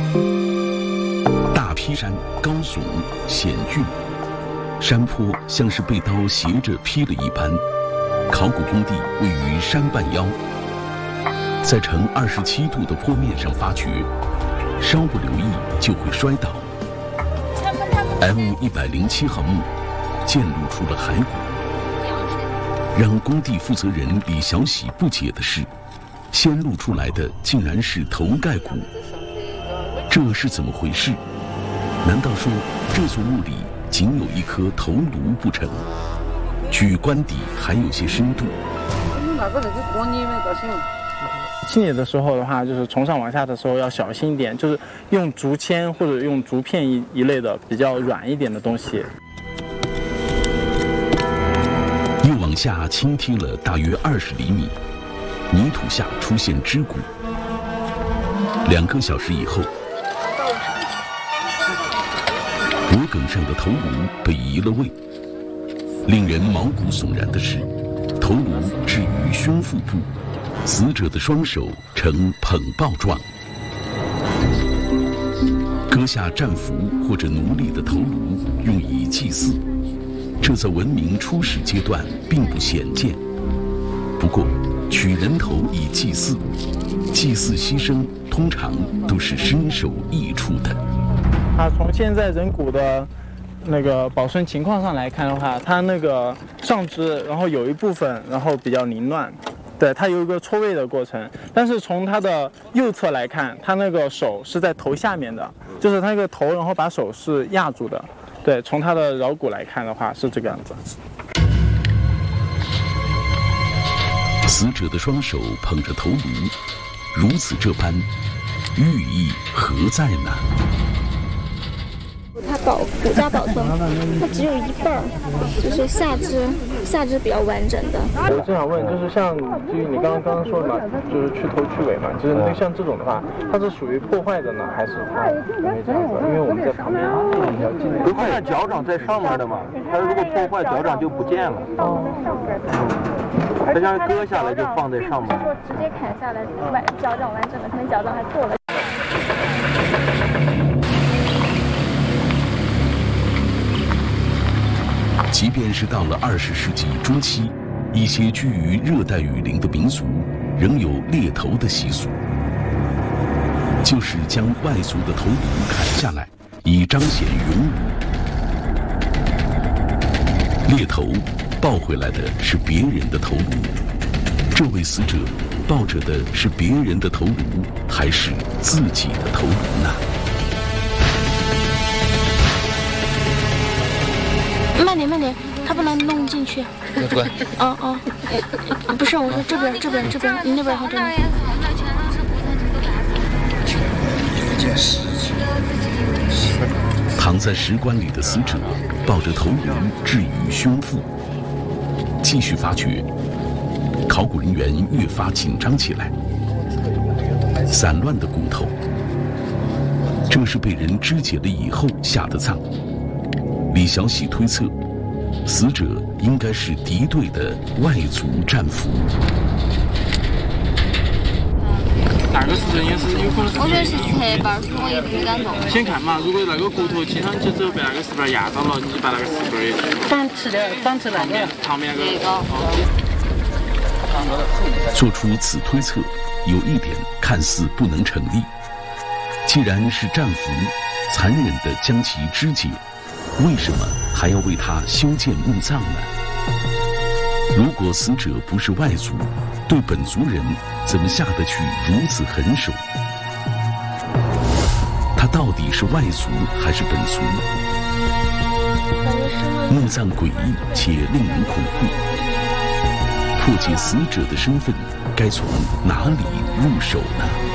大劈山高耸险峻，山坡像是被刀斜着劈了一般。考古工地位于山半腰，在呈27度的坡面上发掘，稍不留意就会摔倒。M107号墓溅露出了骸骨。让工地负责人李小喜不解的是，先露出来的竟然是头盖骨，这是怎么回事？难道说这座墓里仅有一颗头颅不成？据棺底还有些深度。 清理的时候的话，就是从上往下的时候要小心一点，就是用竹签或者用竹片一类的比较软一点的东西。 又往下倾踢了大约20厘米，泥土下出现肢骨。2个小时以后，脖梗上的头颅被移了位。令人毛骨悚然的是，头颅置于胸腹部，死者的双手呈捧抱状。割下战俘或者奴隶的头颅用以祭祀，这在文明初始阶段并不鲜见。不过，取人头以祭祀，祭祀牺牲通常都是身首异处的。 从现在人骨的那个保存情况上来看的话，它那个上肢，然后有一部分，然后比较凌乱，对，它有一个错位的过程。但是从它的右侧来看，它那个手是在头下面的，就是它那个头，然后把手是压住的。对，从它的桡骨来看的话是这个样子。 死者的双手捧着头颅，如此这般，寓意何在呢？ 它骨架保存，它只有一半，就是下肢比较完整的。 我正想问，就是像就是你刚刚说的嘛，就是去头去尾嘛，就是像这种的话，它是属于破坏的呢，还是它因为这样子？因为我们在旁边比较近。 不是脚掌在上面的嘛，它如果破坏脚掌就不见了。哦。它像割下来就放在上面。 如果直接砍下来，脚掌完整的，可能脚掌还破了。 即便是到了20世纪中期，一些居于热带雨林的民族仍有猎头的习俗，就是将外族的头颅砍下来，以彰显勇武。猎头抱回来的是别人的头颅，这位死者抱着的是别人的头颅，还是自己的头颅呢？ 慢点，他不能弄进去。不是，我说这边，你那边和这边。 躺在石棺里的死者抱着头颅置于胸腹，继续发掘。考古人员越发紧张起来。散乱的骨头，这是被人肢解了以后下的葬。李小喜推测，死者应该是敌对的外族战俘。 哪个死者应该是有可能是？ 我觉得是侧瓣，所以我也不敢动。 先看嘛，如果那个骨头贴上去之后被那个石板压到了，你就把那个石板也长吃那个旁边那个。 做出此推测，有一点看似不能成立。既然是战俘，残忍地将其肢解，为什么还要为他修建墓葬呢？如果死者不是外族，对本族人怎么下得去如此狠手？他到底是外族还是本族？墓葬诡异且令人恐怖。破解死者的身份，该从哪里入手呢？